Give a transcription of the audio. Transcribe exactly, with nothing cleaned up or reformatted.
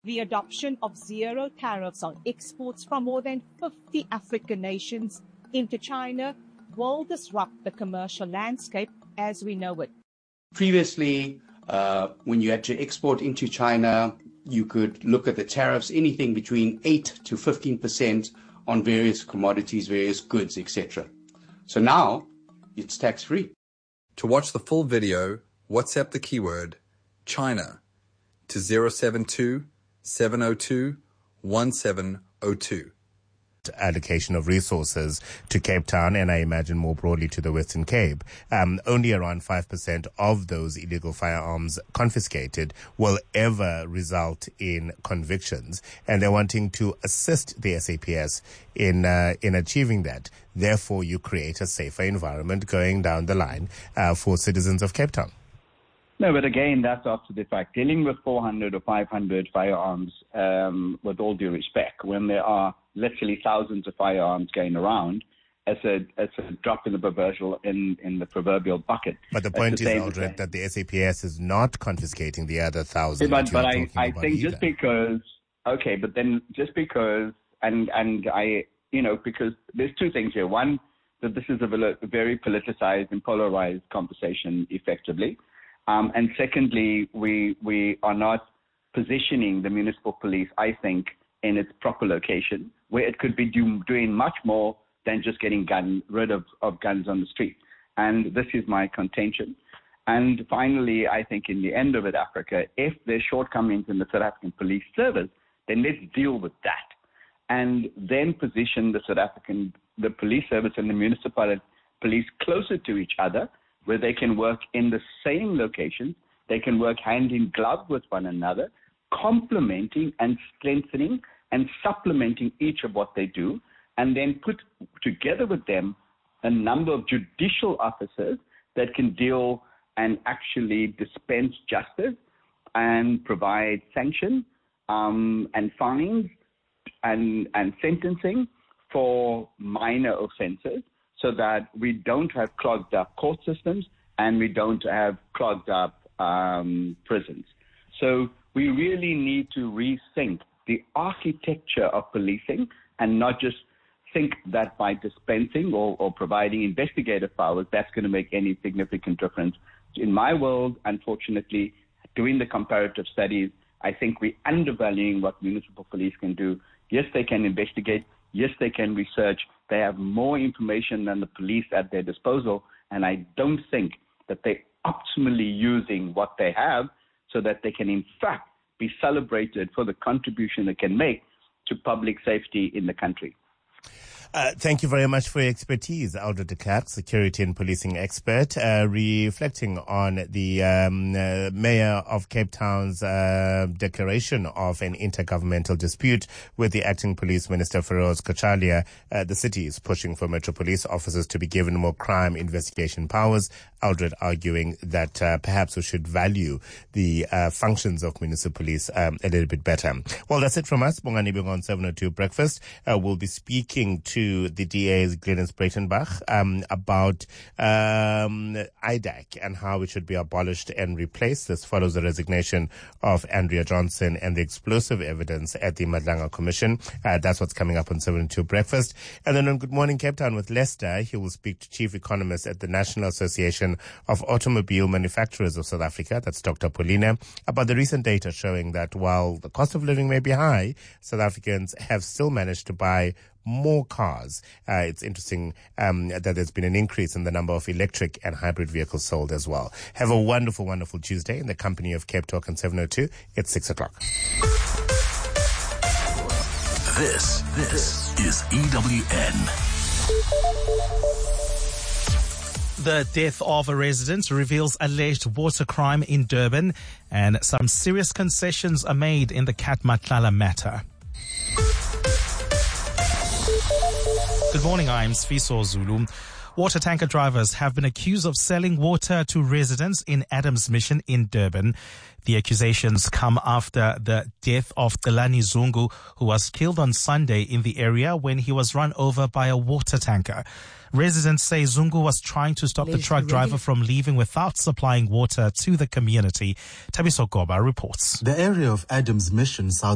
The adoption of zero tariffs on exports from more than fifty African nations into China will disrupt the commercial landscape as we know it. Previously, uh, when you had to export into China, you could look at the tariffs, anything between eight to fifteen percent on various commodities, various goods, et cetera. So now it's tax-free. To watch the full video, WhatsApp the keyword China to zero seven two, seven zero two, one seven zero two. Allocation of resources to Cape Town and I imagine more broadly to the Western Cape, um, only around five percent of those illegal firearms confiscated will ever result in convictions, and they're wanting to assist the S A P S in uh, in achieving that. Therefore, you create a safer environment going down the line uh, for citizens of Cape Town. No, but again, that's after the fact. Dealing with four hundred or five hundred firearms, um, with all due respect, when there are literally thousands of firearms going around, as a as a drop in the proverbial in, in the proverbial bucket. But the point is, Aldred, that the S A P S is not confiscating the other thousand. Yeah, but but I, I think either. just because okay, but then just because and and I you know because there's two things here. One, that this is a very politicized and polarized conversation, effectively. Um, and secondly, we we are not positioning the municipal police, I think, in its proper location, where it could be do, doing much more than just getting gun, rid of, of guns on the street. And this is my contention. And finally, I think in the end of it, Africa, if there's shortcomings in the South African police service, then let's deal with that. And then position the South African, the police service and the municipal police closer to each other, where they can work in the same locations, they can work hand in glove with one another, complementing and strengthening and supplementing each of what they do, and then put together with them a number of judicial officers that can deal and actually dispense justice and provide sanction um, and fines and, and sentencing for minor offenses, so that we don't have clogged up court systems and we don't have clogged up um, prisons. So we really need to rethink the architecture of policing and not just think that by dispensing or, or providing investigative powers, that's going to make any significant difference. In my world, unfortunately, doing the comparative studies, I think we're undervaluing what municipal police can do. Yes, they can investigate. Yes, they can research. They have more information than the police at their disposal, and I don't think that they're optimally using what they have so that they can, in fact, be celebrated for the contribution they can make to public safety in the country. Uh, thank you very much for your expertise, Aldred de Klerk, security and policing expert, uh, reflecting on the um, uh, Mayor of Cape Town's uh, declaration of an intergovernmental dispute with the acting police minister, Feroz Kochalia. Uh, the city is pushing for Metro Police officers to be given more crime investigation powers. Aldred arguing that uh, perhaps we should value the uh, functions of municipal police um, a little bit better. Well, that's it from us. Bongani Bong on seven oh two Breakfast. Uh, we'll be speaking to the D A's Glenys Breitenbach um, about um, I D A C and how it should be abolished and replaced. This follows the resignation of Andrea Johnson and the explosive evidence at the Madlanga Commission. Uh, that's what's coming up on seven oh two Breakfast. And then on Good Morning Cape Town with Lester, he will speak to Chief Economist at the National Association of Automobile Manufacturers of South Africa, that's Doctor Paulina, about the recent data showing that while the cost of living may be high, South Africans have still managed to buy more cars. Uh, it's interesting um, that there's been an increase in the number of electric and hybrid vehicles sold as well. Have a wonderful, wonderful Tuesday in the company of Cape Talk on seven oh two. It's six o'clock. This, this is E W N. The death of a resident reveals alleged water crime in Durban, and some serious concessions are made in the Cat Matlala matter. Good morning, I'm Sfiso Zulu. Water tanker drivers have been accused of selling water to residents in Adams Mission in Durban. The accusations come after the death of Delani Zungu, who was killed on Sunday in the area when he was run over by a water tanker. Residents say Zungu was trying to stop the truck driver from leaving without supplying water to the community. Tabiso Goba reports. The area of Adams Mission, South